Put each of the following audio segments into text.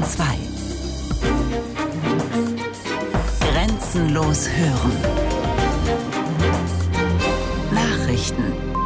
2. Grenzenlos hören. Nachrichten.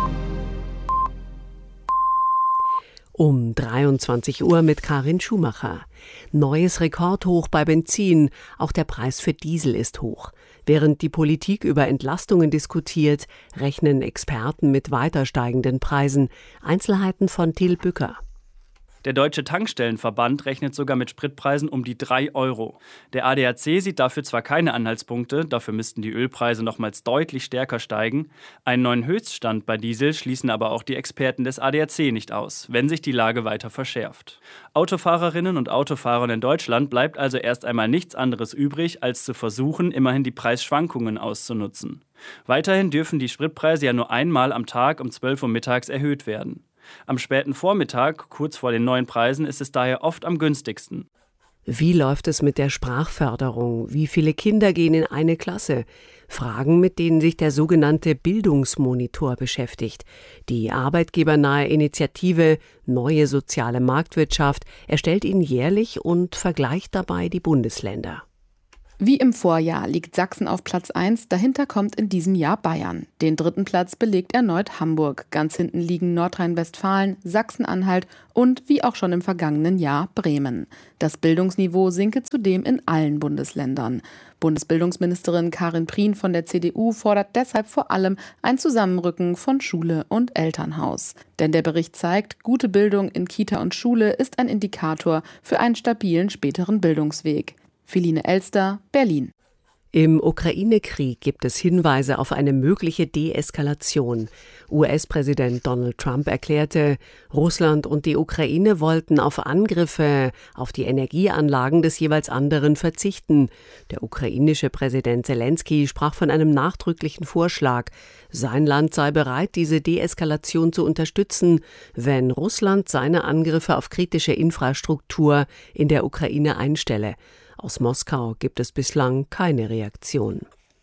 Um 23 Uhr mit Karin Schumacher. Neues Rekordhoch bei Benzin. Auch der Preis für Diesel ist hoch. Während die Politik über Entlastungen diskutiert, rechnen Experten mit weiter steigenden Preisen. Einzelheiten von Till Bücker. Der Deutsche Tankstellenverband rechnet sogar mit Spritpreisen um die 3 €. Der ADAC sieht dafür zwar keine Anhaltspunkte, dafür müssten die Ölpreise nochmals deutlich stärker steigen. Einen neuen Höchststand bei Diesel schließen aber auch die Experten des ADAC nicht aus, wenn sich die Lage weiter verschärft. Autofahrerinnen und Autofahrern in Deutschland bleibt also erst einmal nichts anderes übrig, als zu versuchen, immerhin die Preisschwankungen auszunutzen. Weiterhin dürfen die Spritpreise ja nur einmal am Tag um 12 Uhr mittags erhöht werden. Am späten Vormittag, kurz vor den neuen Preisen, ist es daher oft am günstigsten. Wie läuft es mit der Sprachförderung? Wie viele Kinder gehen in eine Klasse? Fragen, mit denen sich der sogenannte Bildungsmonitor beschäftigt. Die arbeitgebernahe Initiative Neue soziale Marktwirtschaft erstellt ihn jährlich und vergleicht dabei die Bundesländer. Wie im Vorjahr liegt Sachsen auf Platz 1, dahinter kommt in diesem Jahr Bayern. Den 3. Platz belegt erneut Hamburg. Ganz hinten liegen Nordrhein-Westfalen, Sachsen-Anhalt und, wie auch schon im vergangenen Jahr, Bremen. Das Bildungsniveau sinke zudem in allen Bundesländern. Bundesbildungsministerin Karin Prien von der CDU fordert deshalb vor allem ein Zusammenrücken von Schule und Elternhaus. Denn der Bericht zeigt, gute Bildung in Kita und Schule ist ein Indikator für einen stabilen späteren Bildungsweg. Feline Elster, Berlin. Im Ukraine-Krieg gibt es Hinweise auf eine mögliche Deeskalation. US-Präsident Donald Trump erklärte, Russland und die Ukraine wollten auf Angriffe auf die Energieanlagen des jeweils anderen verzichten. Der ukrainische Präsident Zelensky sprach von einem nachdrücklichen Vorschlag. Sein Land sei bereit, diese Deeskalation zu unterstützen, wenn Russland seine Angriffe auf kritische Infrastruktur in der Ukraine einstelle. Aus Moskau gibt es bislang keine Reaktion.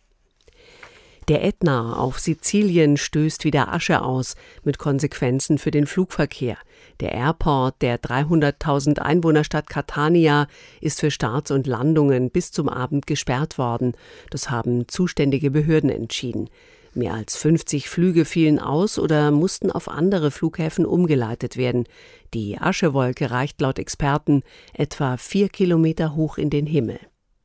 Der Ätna auf Sizilien stößt wieder Asche aus, mit Konsequenzen für den Flugverkehr. Der Airport der 300.000 Einwohnerstadt Catania ist für Starts und Landungen bis zum Abend gesperrt worden. Das haben zuständige Behörden entschieden. Mehr als 50 Flüge fielen aus oder mussten auf andere Flughäfen umgeleitet werden. Die Aschewolke reicht laut Experten etwa 4 Kilometer hoch in den Himmel.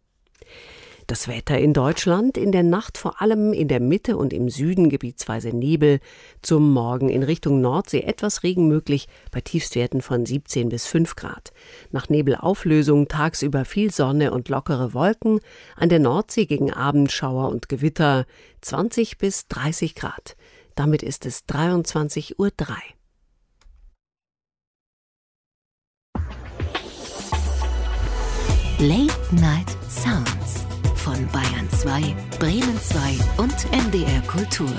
Das Wetter in Deutschland, in der Nacht vor allem in der Mitte und im Süden gebietsweise Nebel, zum Morgen in Richtung Nordsee etwas Regen möglich, bei Tiefstwerten von 17 bis 5 Grad. Nach Nebelauflösung tagsüber viel Sonne und lockere Wolken, an der Nordsee gegen Abend Schauer und Gewitter, 20 bis 30 Grad. Damit ist es 23:03 Uhr. Late Night Sounds von Bayern 2, Bremen 2 und NDR Kultur.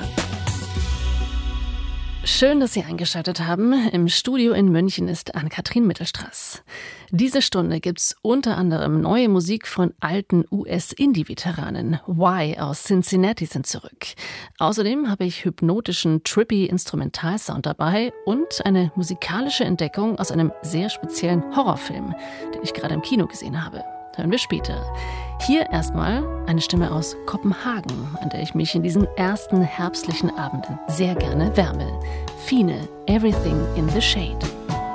Schön, dass Sie eingeschaltet haben. Im Studio in München ist Ann-Kathrin Mittelstraß. Diese Stunde gibt's unter anderem neue Musik von alten US-Indie-Veteranen. Y aus Cincinnati sind zurück. Außerdem habe ich hypnotischen, trippy Instrumentalsound dabei und eine musikalische Entdeckung aus einem sehr speziellen Horrorfilm, den ich gerade im Kino gesehen habe. Hören wir später. Hier erstmal eine Stimme aus Kopenhagen, an der ich mich in diesen ersten herbstlichen Abenden sehr gerne wärme. Fine, Everything in the Shade.